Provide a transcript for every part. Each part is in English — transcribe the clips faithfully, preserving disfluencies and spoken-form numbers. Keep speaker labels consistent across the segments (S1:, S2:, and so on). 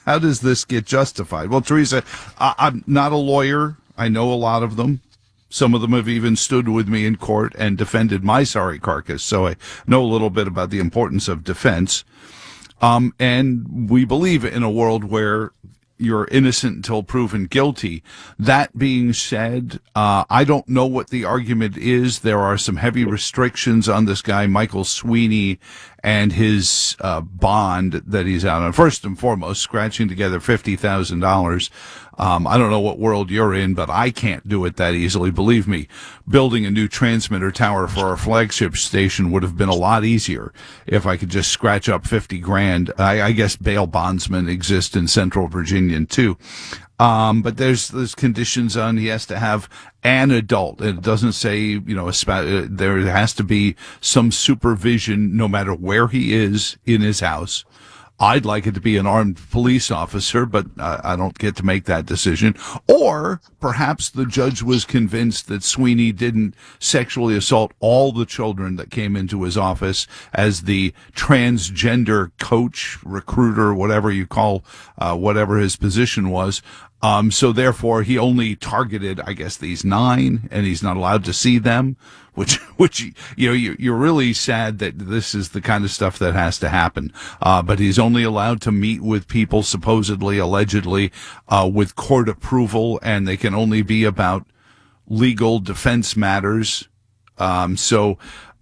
S1: how does this get justified? Well, Teresa, I, I'm not a lawyer. I know a lot of them. Some of them have even stood with me in court and defended my sorry carcass. So I know a little bit about the importance of defense. Um, and we believe in a world where you're innocent until proven guilty. That being said, uh, I don't know what the argument is. There are some heavy restrictions on this guy, Michael Sweeney, and his uh, bond that he's out on. First and foremost, scratching together fifty thousand dollars. Um, I don't know what world you're in, but I can't do it that easily. Believe me, building a new transmitter tower for our flagship station would have been a lot easier if I could just scratch up fifty grand. I, I guess bail bondsmen exist in Central Virginia too. Um, but there's, there's conditions on, he has to have an adult. It doesn't say, you know, a spa- there has to be some supervision no matter where he is in his house. I'd like it to be an armed police officer, but uh, I don't get to make that decision. Or perhaps the judge was convinced that Sweeney didn't sexually assault all the children that came into his office as the transgender coach, recruiter, whatever you call, uh, whatever his position was. Um, so therefore he only targeted, I guess, these nine, and he's not allowed to see them, which, which, you know, you, you're really sad that this is the kind of stuff that has to happen. Uh, but he's only allowed to meet with people supposedly, allegedly, uh, with court approval, and they can only be about legal defense matters. Um, so,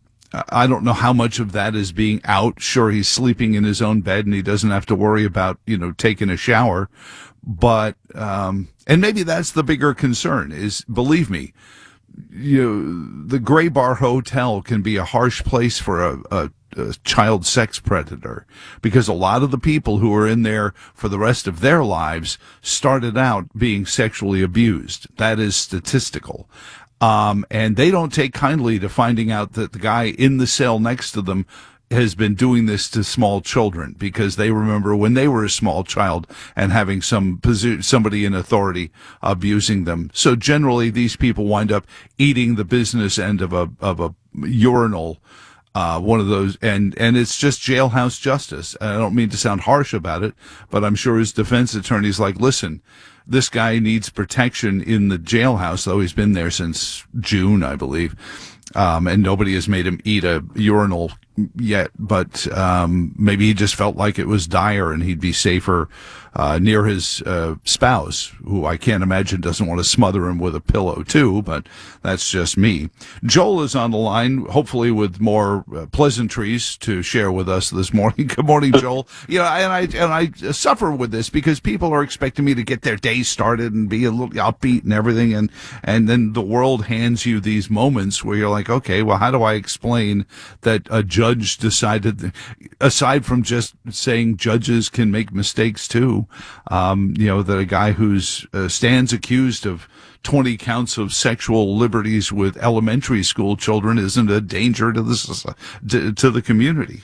S1: I don't know how much of that is being out. Sure, he's sleeping in his own bed and he doesn't have to worry about, you know, taking a shower. But, um, and maybe that's the bigger concern is, believe me, you know, the Gray Bar Hotel can be a harsh place for a, a, a child sex predator, because a lot of the people who are in there for the rest of their lives started out being sexually abused. That is statistical. Um, and they don't take kindly to finding out that the guy in the cell next to them has been doing this to small children, because they remember when they were a small child and having some somebody in authority abusing them. So generally, these people wind up eating the business end of a of a urinal, uh, one of those, and and it's just jailhouse justice. And I don't mean to sound harsh about it, but I'm sure his defense attorney's like, listen, this guy needs protection in the jailhouse, though he's been there since June, I believe. Um, and nobody has made him eat a urinal yet, but um, maybe he just felt like it was dire and he'd be safer uh, near his uh, spouse, who I can't imagine doesn't want to smother him with a pillow too, but that's just me. Joel is on the line, hopefully with more uh, pleasantries to share with us this morning. Good morning, Joel. You know, and I and I suffer with this because people are expecting me to get their day started and be a little upbeat and everything, and and then the world hands you these moments where you're like, okay, well, how do I explain that a judge decided, aside from just saying judges can make mistakes too, um, you know, that a guy who's uh, stands accused of twenty counts of sexual liberties with elementary school children isn't a danger to the to, to the community.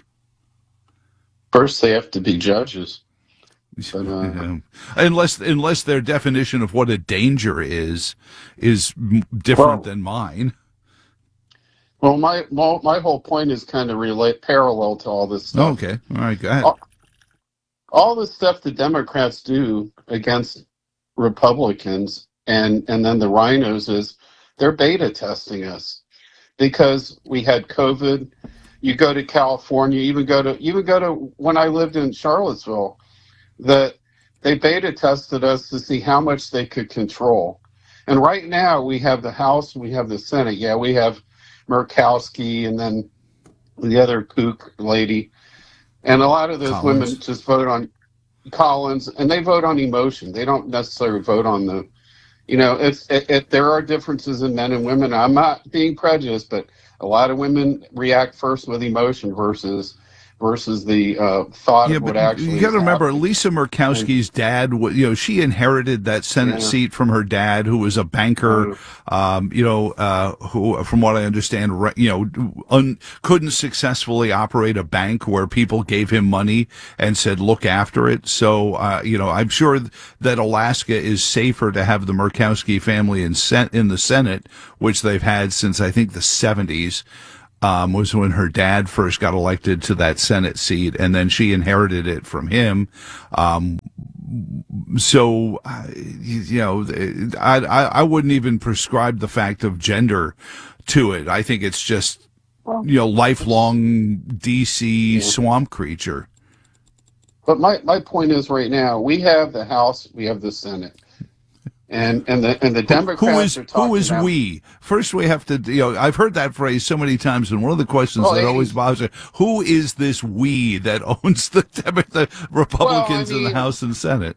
S2: First, they have to be judges. But, uh,
S1: yeah. Unless unless their definition of what a danger is is different
S2: well,
S1: than mine.
S2: Well, my well, my whole point is kind of relate parallel to all this stuff.
S1: Okay, all right, go ahead.
S2: All, all the stuff the Democrats do against Republicans and and then the rhinos is they're beta testing us, because we had COVID. You go to California, even go to even go to when I lived in Charlottesville, that they beta tested us to see how much they could control. And right now we have the House, we have the Senate. Yeah, we have Murkowski and then the other kook lady. And a lot of those
S1: Collins.
S2: women just vote on Collins, and they vote on emotion. They don't necessarily vote on the, you know, it's it, it, there are differences in men and women. I'm not being prejudiced, but a lot of women react first with emotion versus versus the uh, thought
S1: yeah,
S2: of what
S1: but
S2: actually
S1: you got to remember,
S2: happening.
S1: Lisa Murkowski's dad, you know, she inherited that Senate
S2: Yeah.
S1: seat from her dad, who was a banker, um, you know, uh, who, from what I understand, re- you know, un- couldn't successfully operate a bank where people gave him money and said, look after it. So, uh, you know, I'm sure that Alaska is safer to have the Murkowski family in, sen- in the Senate, which they've had since, I think, the seventies. Um, was when her dad first got elected to that Senate seat, and then she inherited it from him. Um, so, uh, you know, I, I I wouldn't even prescribe the fact of gender to it. I think it's just, you know, lifelong D C
S2: Yeah.
S1: swamp creature.
S2: But my, my point is right now, we have the House, we have the Senate. And and the and the Democrats
S1: who is
S2: are talking
S1: who is
S2: about,
S1: we? First, we have to. You know, I've heard that phrase so many times, and one of the questions
S2: Well,
S1: that
S2: it-
S1: always bothers me: who is this we that owns the the Republicans in the
S2: mean-
S1: House and Senate?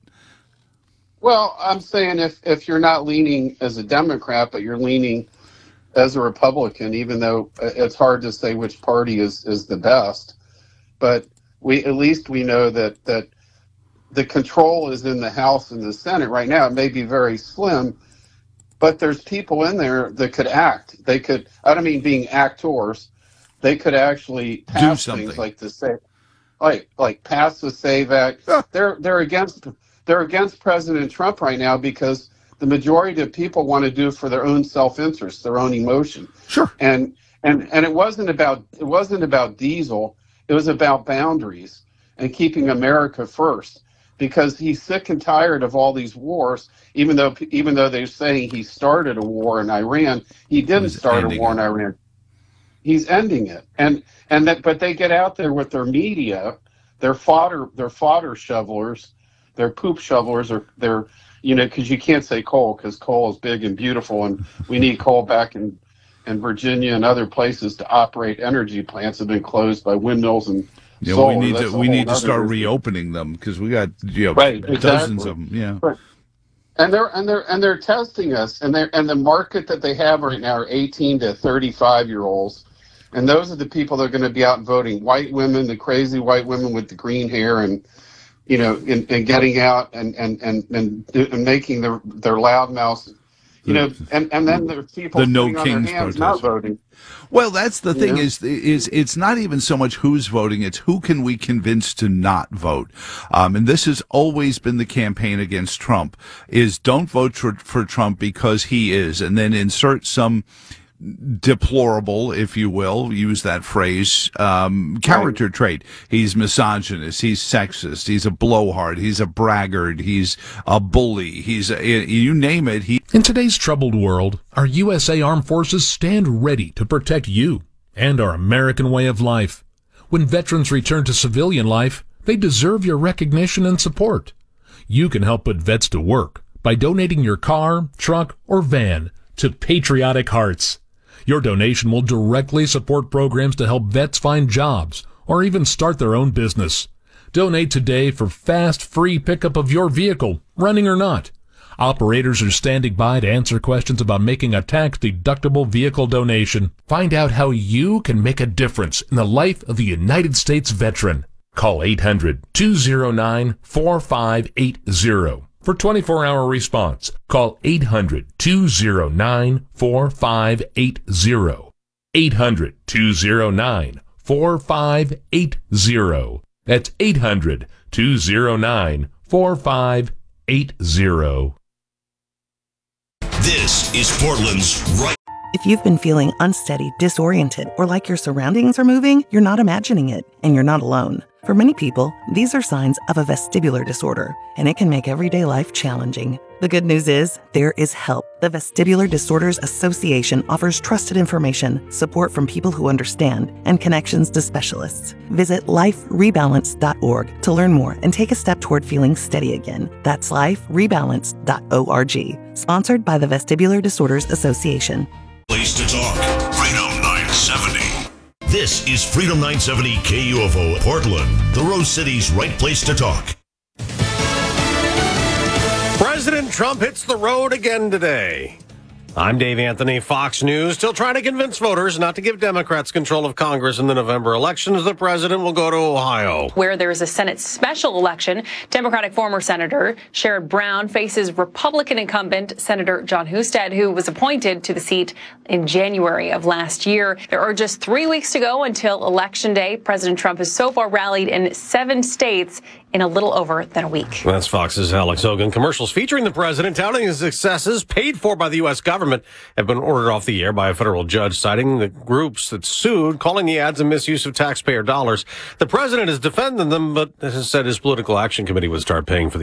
S2: Well, I'm saying if, if you're not leaning as a Democrat, but you're leaning as a Republican, even though it's hard to say which party is, is the best, but we at least we know that, that the control is in the House and the Senate right now. It may be very slim, but there's people in there that could act. They could, I don't mean being actors, they could actually pass
S1: something.
S2: things like the say, like like pass the SAVE Act. They're they're against they're against President Trump right now because the majority of people want to do it for their own self-interest, their own emotion.
S1: Sure.
S2: And and and it wasn't about it wasn't about diesel. It was about boundaries and keeping America first. Because he's sick and tired of all these wars, even though even though they're saying he started a war in Iran, he didn't
S1: He's
S2: start a
S1: ending
S2: war
S1: it.
S2: in Iran. He's ending it, and and that, but they get out there with their media, their fodder, their fodder shovelers, their poop shovelers, or their, you know, because you can't say coal because coal is big and beautiful, and we need coal back in in Virginia and other places to operate energy plants that have been closed by windmills and.
S1: Yeah,
S2: solar.
S1: we need
S2: That's
S1: to
S2: a
S1: we
S2: whole
S1: need to
S2: nother
S1: start
S2: issue.
S1: reopening them because we got, you know,
S2: Right,
S1: dozens
S2: exactly.
S1: of them. Yeah.
S2: Right. And they're and they're and they're testing us, and they and the market that they have right now are eighteen to thirty-five year olds, and those are the people that are going to be out voting. White women, the crazy white women with the green hair, and you know, and, and getting out and and and and, do- and making their their loud mouths, you know, and and then there's people
S1: The No
S2: sitting on their
S1: Kings
S2: hands not
S1: protesters.
S2: voting.
S1: Well, that's the thing
S2: Yeah.
S1: is, is it's not even so much who's voting, it's who can we convince to not vote. Um, and this has always been the campaign against Trump, is don't vote for, for Trump because he is, and then insert some deplorable, if you will, use that phrase, um, character trait. He's misogynist, he's sexist, he's a blowhard, he's a braggart, he's a bully, he's a, you name it, he
S3: In today's troubled world, our U S A Armed Forces stand ready to protect you and our American way of life. When veterans return to civilian life, they deserve your recognition and support. You can help put vets to work by donating your car, truck, or van to Patriotic Hearts. Your donation will directly support programs to help vets find jobs or even start their own business. Donate today for fast, free pickup of your vehicle, running or not. Operators are standing by to answer questions about making a tax-deductible vehicle donation. Find out how you can make a difference in the life of a United States veteran. Call eight hundred, two oh nine, four five eight oh for twenty-four hour response. Call eight hundred, two oh nine, four five eight oh. eight hundred, two oh nine, four five eight oh. That's eight hundred, two oh nine, four five eight oh.
S4: This is Portland's right.
S5: If you've been feeling unsteady, disoriented, or like your surroundings are moving, you're not imagining it, and you're not alone. For many people, these are signs of a vestibular disorder, and it can make everyday life challenging. The good news is, there is help. The Vestibular Disorders Association offers trusted information, support from people who understand, and connections to specialists. Visit life rebalance dot org to learn more and take a step toward feeling steady again. That's life rebalance dot org. Sponsored by the Vestibular Disorders Association.
S4: Place to talk. Freedom nine seventy. This is Freedom nine seventy K U F O Portland, the Rose City's right place to talk.
S6: President Trump hits the road again today. I'm Dave Anthony, Fox News, still trying to convince voters not to give Democrats control of Congress in the November elections. The president will go to Ohio,
S7: where there is a Senate special election. Democratic former Senator Sherrod Brown faces Republican incumbent Senator John Husted, who was appointed to the seat in January of last year. There are just three weeks to go until Election Day. President Trump has so far rallied in seven states in a little over than a week.
S6: That's Fox's Alex Hogan. Commercials featuring the president touting his successes paid for by the U S government have been ordered off the air by a federal judge, citing the groups that sued, calling the ads a misuse of taxpayer dollars. The president has defended them, but has said his political action committee would start paying for the